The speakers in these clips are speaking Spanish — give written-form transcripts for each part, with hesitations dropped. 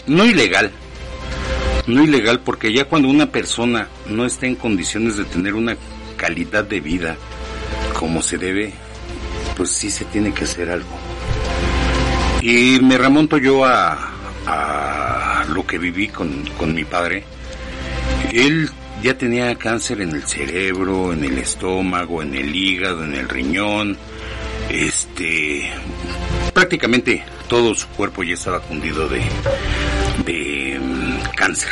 no ilegal, porque ya cuando una persona no está en condiciones de tener una calidad de vida como se debe, pues sí se tiene que hacer algo. Y me remonto yo a lo que viví con mi padre. Él ya tenía cáncer en el cerebro, en el estómago, en el hígado, en el riñón. Prácticamente todo su cuerpo ya estaba cundido de cáncer.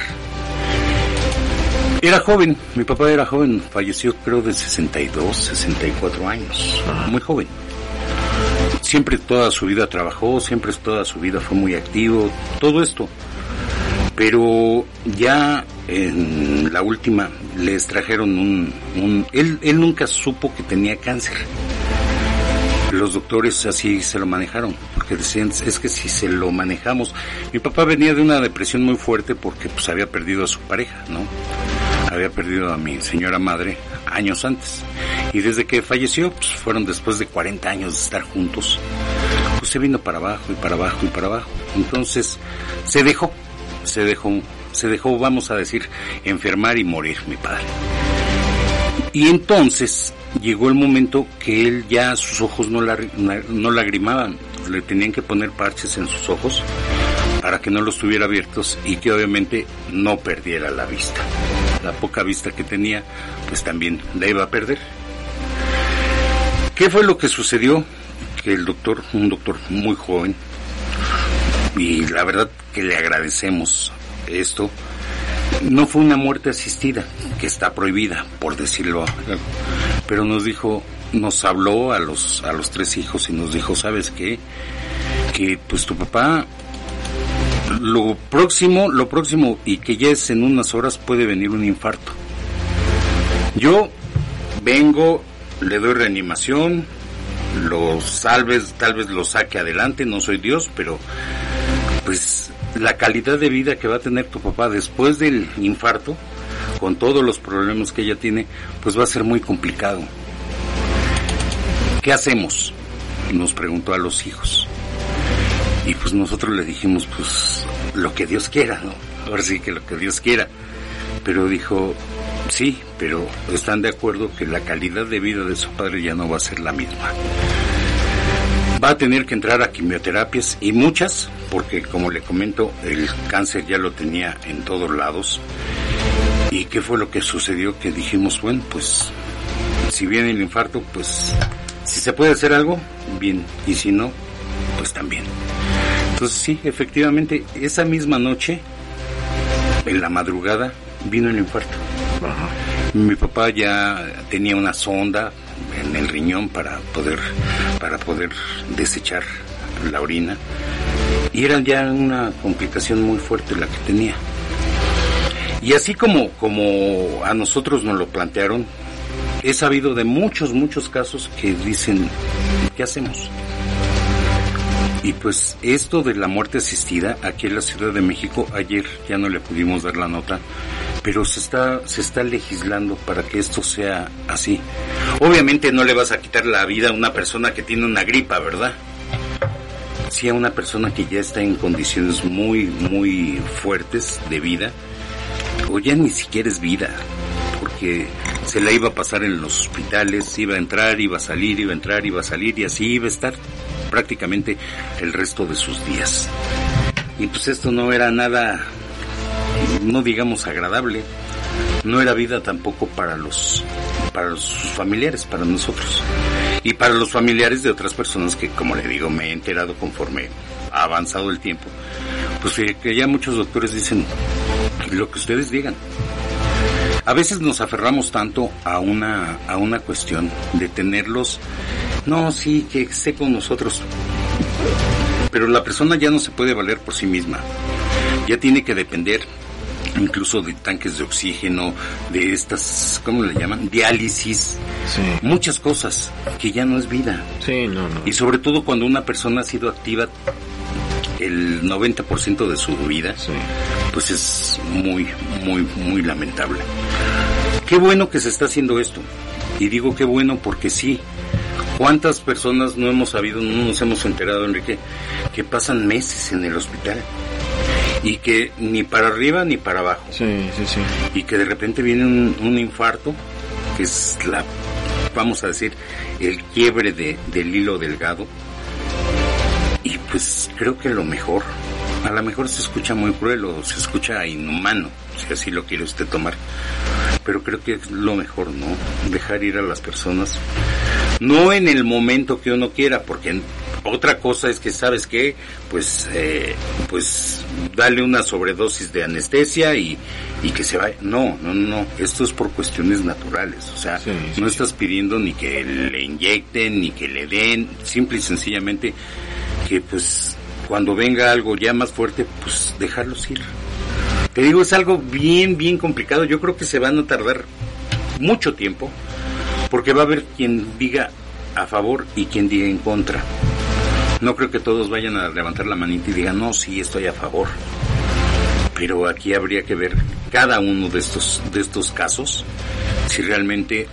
Era joven, mi papá era joven, falleció creo de 62, 64 años, muy joven. Siempre toda su vida trabajó, siempre toda su vida fue muy activo, todo esto. Pero ya en la última le extrajeron él nunca supo que tenía cáncer. Los doctores así se lo manejaron, porque decían, es que si se lo manejamos... Mi papá venía de una depresión muy fuerte porque pues había perdido a su pareja, ¿no? Había perdido a mi señora madre años antes. Y desde que falleció, pues fueron después de 40 años de estar juntos, pues se vino para abajo y para abajo y para abajo. Entonces se dejó, vamos a decir, enfermar y morir mi padre. Y entonces llegó el momento que él ya sus ojos no lagrimaban, le tenían que poner parches en sus ojos para que no los tuviera abiertos y que obviamente no perdiera la vista. La poca vista que tenía, pues también la iba a perder. ¿Qué fue lo que sucedió? Que el doctor, un doctor muy joven, y la verdad que le agradecemos esto, no fue una muerte asistida, que está prohibida, por decirlo, pero nos habló a los 3 hijos y nos dijo, ¿sabes qué? Que pues tu papá, lo próximo, y que ya es en unas horas, puede venir un infarto. Yo vengo, le doy reanimación, tal vez lo saque adelante, no soy Dios, pero pues la calidad de vida que va a tener tu papá después del infarto, con todos los problemas que ella tiene, pues va a ser muy complicado. ¿Qué hacemos? Nos preguntó a los hijos. Y pues nosotros le dijimos, pues lo que Dios quiera, ¿no? Ahora sí que lo que Dios quiera. Pero dijo, sí, pero están de acuerdo que la calidad de vida de su padre ya no va a ser la misma. Va a tener que entrar a quimioterapias, y muchas, porque como le comento, el cáncer ya lo tenía en todos lados. ¿Y qué fue lo que sucedió? Que dijimos, bueno, pues si viene el infarto, pues si se puede hacer algo, bien, y si no, pues también. Entonces sí, efectivamente, esa misma noche, en la madrugada, vino el infarto. Ajá. Mi papá ya tenía una sonda en el riñón para poder desechar la orina, y era ya una complicación muy fuerte la que tenía. Y así como a nosotros nos lo plantearon, he sabido de muchos casos que dicen, ¿qué hacemos? Y pues esto de la muerte asistida aquí en la Ciudad de México, ayer ya no le pudimos dar la nota, pero se está legislando para que esto sea así. Obviamente no le vas a quitar la vida a una persona que tiene una gripa, ¿verdad? Sí, a una persona que ya está en condiciones muy fuertes de vida, o ya ni siquiera es vida, porque se la iba a pasar en los hospitales, iba a entrar, iba a salir, iba a entrar, iba a salir, y así iba a estar prácticamente el resto de sus días. Y pues esto no era nada, no digamos agradable, no era vida tampoco para sus familiares, para nosotros, y para los familiares de otras personas que, como le digo, me he enterado conforme ha avanzado el tiempo, pues que ya muchos doctores dicen lo que ustedes digan. A veces nos aferramos tanto a una cuestión de tenerlos, no, sí, que esté con nosotros, pero la persona ya no se puede valer por sí misma, ya tiene que depender incluso de tanques de oxígeno, de estas, ¿cómo le llaman? Diálisis, sí. Muchas cosas que ya no es vida. Sí, no. Y sobre todo cuando una persona ha sido activa el 90% de su vida, sí, pues es muy lamentable. Qué bueno que se está haciendo esto. Y digo qué bueno porque sí, ¿cuántas personas no nos hemos enterado, Enrique, que pasan meses en el hospital? y que ni para arriba ni para abajo. Sí. Y que de repente viene un infarto, que es vamos a decir, el quiebre del hilo delgado. Y pues creo que lo mejor, a lo mejor se escucha muy cruel o se escucha inhumano, si así lo quiere usted tomar, pero creo que es lo mejor, ¿no? Dejar ir a las personas, no en el momento que uno quiera, porque otra cosa es que, ¿sabes qué? Pues dale una sobredosis de anestesia y que se vaya. No, esto es por cuestiones naturales, o sea, no estás pidiendo ni que le inyecten, ni que le den, simple y sencillamente que pues cuando venga algo ya más fuerte, pues dejarlos ir. Te digo, es algo bien complicado. Yo creo que se van a tardar mucho tiempo, porque va a haber quien diga a favor y quien diga en contra. No creo que todos vayan a levantar la manita y digan, no, sí, estoy a favor. Pero aquí habría que ver cada uno de estos casos, si realmente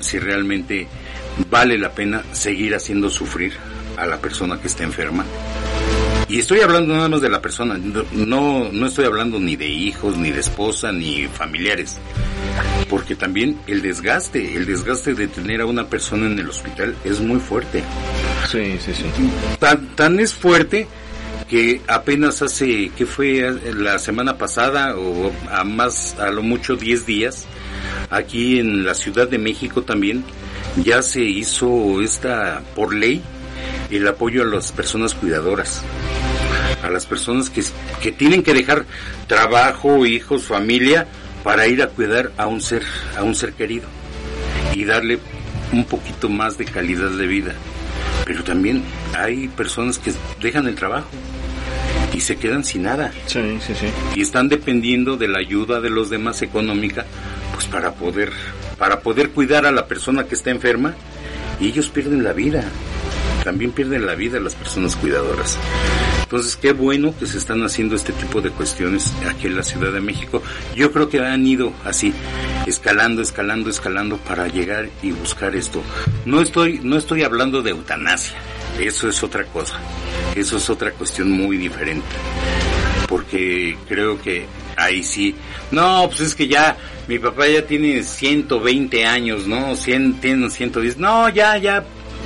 vale la pena seguir haciendo sufrir a la persona que está enferma. Y estoy hablando nada más de la persona, no estoy hablando ni de hijos, ni de esposa, ni familiares, porque también el desgaste de tener a una persona en el hospital es muy fuerte. Sí. Tan es fuerte que apenas hace, ¿qué fue? La semana pasada, o a lo mucho 10 días, aquí en la Ciudad de México también, ya se hizo por ley, el apoyo a las personas cuidadoras, a las personas que tienen que dejar trabajo, hijos, familia, para ir a cuidar a un ser querido y darle un poquito más de calidad de vida. Pero también hay personas que dejan el trabajo y se quedan sin nada. Sí. Y están dependiendo de la ayuda de los demás económica, pues para poder cuidar a la persona que está enferma, y ellos pierden la vida. También pierden la vida las personas cuidadoras. Entonces, qué bueno que se están haciendo este tipo de cuestiones aquí en la Ciudad de México. Yo creo que han ido así, escalando para llegar y buscar esto. No estoy hablando de eutanasia. Eso es otra cosa. Eso es otra cuestión muy diferente. Porque creo que ahí sí. No, pues es que ya mi papá ya tiene 120 años, ¿no? Tiene 110. No, ya.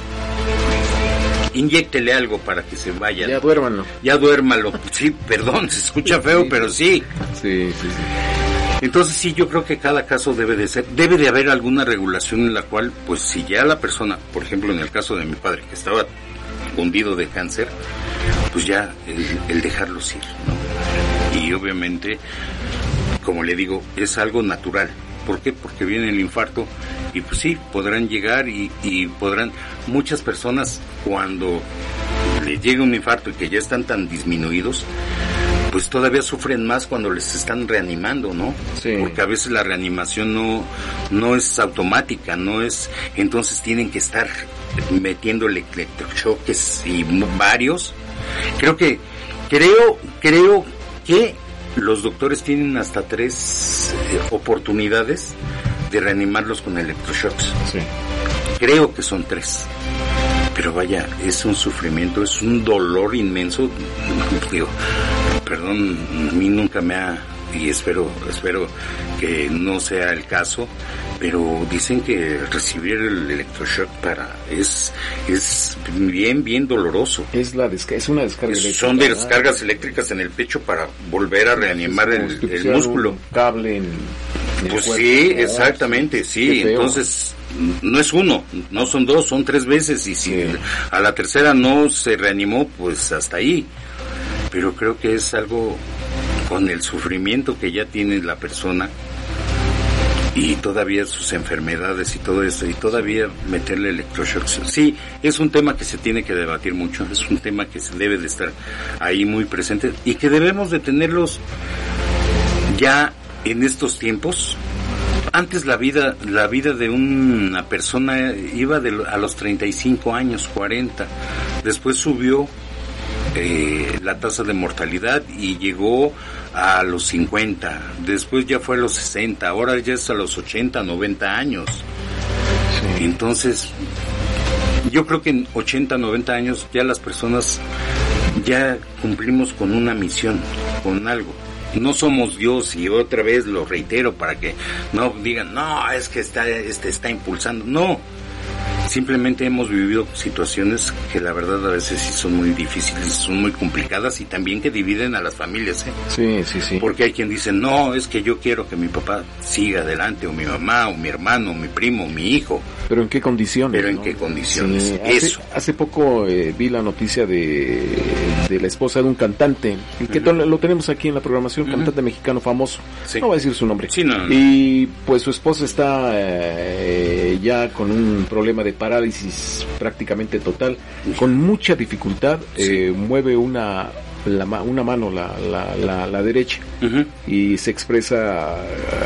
Inyéctele algo para que se vaya. Ya duérmalo. Sí, perdón, se escucha feo, pero sí. Sí. Entonces sí, yo creo que cada caso debe de haber alguna regulación en la cual, pues si ya la persona, por ejemplo en el caso de mi padre, que estaba hundido de cáncer, pues ya el dejarlos ir, ¿no? Y obviamente, como le digo, es algo natural. ¿Por qué? Porque viene el infarto y pues sí, podrán llegar y podrán, muchas personas cuando les llega un infarto y que ya están tan disminuidos, pues todavía sufren más cuando les están reanimando, ¿no? Sí. Porque a veces la reanimación no es automática, entonces tienen que estar metiéndole electrochoques y varios. Creo que los doctores tienen hasta 3 oportunidades de reanimarlos con electroshocks. Sí. Creo que son 3. Pero vaya, es un sufrimiento, es un dolor inmenso. Digo, perdón, a mí nunca me ha, y espero que no sea el caso, pero dicen que recibir el electroshock es bien doloroso. Es una descarga eléctrica. Son descargas eléctricas en el pecho para volver a reanimar el músculo. Un cable en pues cuerpo, sí, ¿no? Exactamente, sí. Entonces no es uno, no son 2, son 3 veces, y si a la tercera no se reanimó, pues hasta ahí. Pero creo que es algo con el sufrimiento que ya tiene la persona y todavía sus enfermedades y todo eso, y todavía meterle electroshocks. Sí, es un tema que se tiene que debatir mucho, es un tema que se debe de estar ahí muy presente y que debemos de tenerlos ya en estos tiempos. Antes la vida de una persona iba a los 35 años, 40, después subió la tasa de mortalidad y llegó a los 50, después ya fue a los 60, ahora ya es a los 80, 90 años. Sí. Entonces, yo creo que en 80, 90 años ya las personas ya cumplimos con una misión, con algo. No somos Dios, y otra vez lo reitero para que no digan, no, es que está impulsando. No, simplemente hemos vivido situaciones que la verdad a veces sí son muy difíciles, son muy complicadas y también que dividen a las familias, ¿eh? Sí. Porque hay quien dice, no, es que yo quiero que mi papá siga adelante, o mi mamá, o mi hermano, o mi primo, o mi hijo. ¿Pero en qué condiciones? Pero en qué condiciones. Sí, Eso. Hace poco vi la noticia de la esposa de un cantante, que lo tenemos aquí en la programación, cantante mexicano famoso. Sí. No voy a decir su nombre. Sí, no. Y pues su esposa está ya con un problema de parálisis prácticamente total, con mucha dificultad. Sí. Mueve una mano, la derecha, y se expresa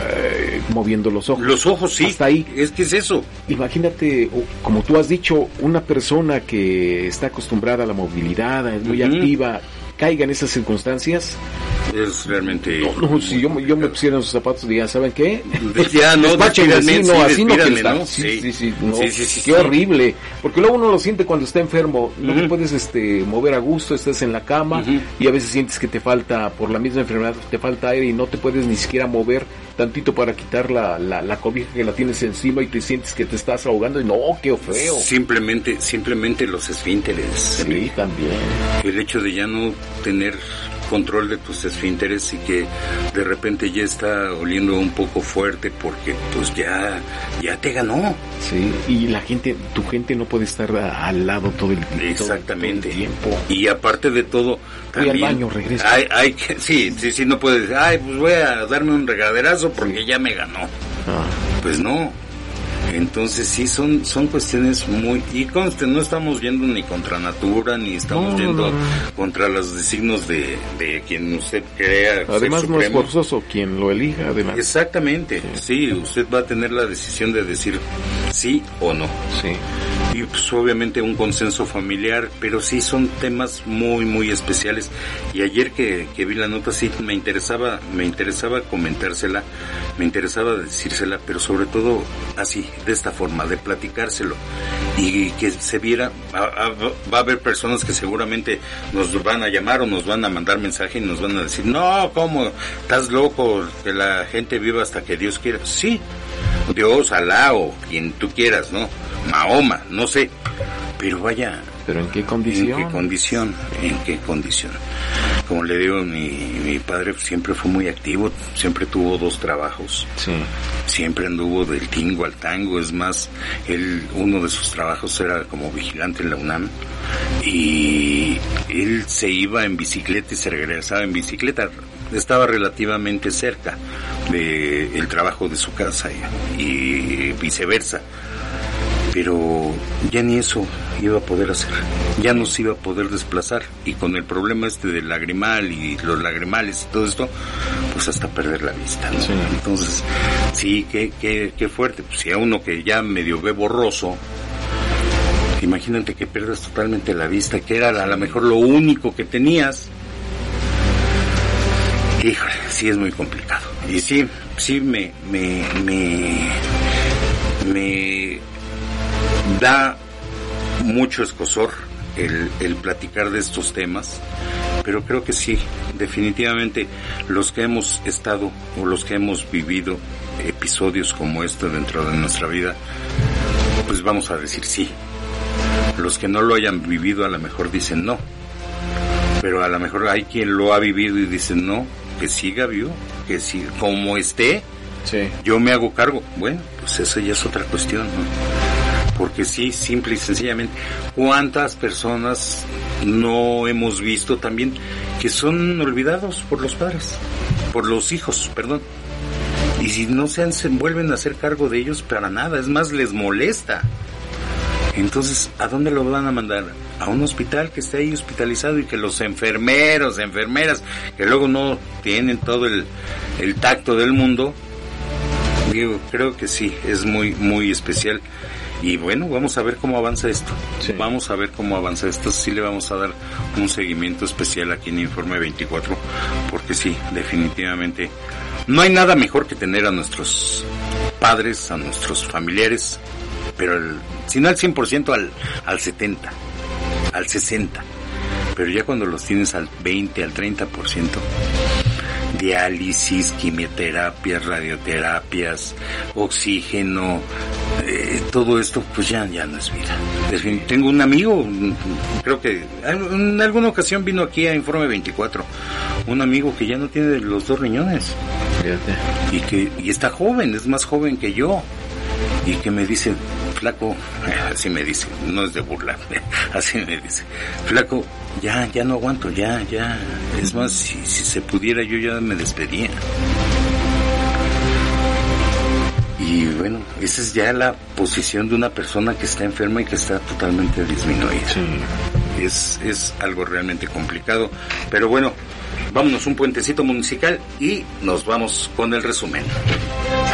moviendo los ojos. Los ojos, sí. Hasta ahí. Es que es eso. Imagínate, como tú has dicho, una persona que está acostumbrada a la movilidad, es muy activa, caiga en esas circunstancias. Es realmente... No, si yo me pusiera en sus zapatos, diría, ¿saben qué? Ya, no, Despáchenme, así no quiero estar. ¿no? Sí, no, Sí, qué horrible, porque luego uno lo siente cuando está enfermo, no te puedes mover a gusto, estás en la cama, y a veces sientes que te falta, por la misma enfermedad, te falta aire y no te puedes ni siquiera mover tantito para quitar la cobija que la tienes encima y te sientes que te estás ahogando, y no, qué feo. Simplemente los esfínteres. Sí, también. El hecho de ya no tener control de tus esfínteres y que de repente ya está oliendo un poco fuerte porque pues ya te ganó. Sí, y tu gente no puede estar al lado todo el tiempo. Exactamente. Todo el tiempo. Y aparte de todo, también voy al baño, regreso. Sí, no puedes decir, pues voy a darme un regaderazo porque ya me ganó. Pues no. Entonces sí son cuestiones muy... Y conste, no estamos yendo ni contra natura, ni estamos yendo contra los designios de quien usted crea. Además no es forzoso quien lo elija, además. Exactamente, sí, usted va a tener la decisión de decir sí o no. Sí. Y pues obviamente un consenso familiar, pero sí son temas muy, muy especiales. Y ayer que vi la nota sí me interesaba comentársela, me interesaba decírsela, pero sobre todo así, de esta forma, de platicárselo y que se viera. Va a haber personas que seguramente nos van a llamar o nos van a mandar mensaje y nos van a decir, no, ¿cómo? ¿Estás loco? Que la gente viva hasta que Dios quiera. Sí, Dios, Alá o quien tú quieras, ¿no? Mahoma, no sé, pero vaya. ¿Pero en qué condición? ¿En qué condición? Como le digo, mi padre siempre fue muy activo, siempre tuvo 2 trabajos. Sí. Siempre anduvo del tingo al tango, es más, uno de sus trabajos era como vigilante en la UNAM, y él se iba en bicicleta y se regresaba en bicicleta. Estaba relativamente cerca del trabajo de su casa y viceversa. Pero ya ni eso iba a poder hacer, ya no se iba a poder desplazar, y con el problema del lagrimal y los lagrimales y todo esto, pues hasta perder la vista, ¿no? Sí. Entonces, sí, qué fuerte. Pues si a uno que ya medio ve borroso, imagínate que pierdas totalmente la vista, que era a lo mejor lo único que tenías. Híjole, sí es muy complicado. Y sí me da mucho escozor el platicar de estos temas, pero creo que sí, definitivamente los que hemos estado o los que hemos vivido episodios como este dentro de nuestra vida, pues vamos a decir sí. Los que no lo hayan vivido a lo mejor dicen no, pero a lo mejor hay quien lo ha vivido y dice no, que siga vivo, que siga como esté, sí. Yo me hago cargo. Bueno, pues eso ya es otra cuestión, ¿no? Porque sí, simple y sencillamente, ¿cuántas personas no hemos visto también que son olvidados por los padres, por los hijos, perdón? Y si no se vuelven a hacer cargo de ellos para nada, es más, les molesta. Entonces, ¿a dónde lo van a mandar? A un hospital que esté ahí hospitalizado y que los enfermeros, enfermeras, que luego no tienen todo el tacto del mundo. Digo, creo que sí, es muy, muy especial. Y bueno, vamos a ver cómo avanza esto. Sí. Vamos a ver cómo avanza esto. Sí le vamos a dar un seguimiento especial aquí en Informe 24, porque sí, definitivamente no hay nada mejor que tener a nuestros padres, a nuestros familiares, pero si no al 100%, al 70%, al 60%. Pero ya cuando los tienes al 20%, al 30%, diálisis, quimioterapias, radioterapias, oxígeno, todo esto pues ya no es vida. Tengo un amigo, creo que en alguna ocasión vino aquí a Informe 24, un amigo que ya no tiene los 2 riñones. Fíjate. Y está joven, es más joven que yo, y que me dice, flaco, así me dice, no es de burla, así me dice, flaco, ya no aguanto, ya, es más, si se pudiera yo ya me despedía. Y bueno, esa es ya la posición de una persona que está enferma y que está totalmente disminuida. Sí. Es algo realmente complicado, pero bueno, vámonos un puentecito musical y nos vamos con el resumen.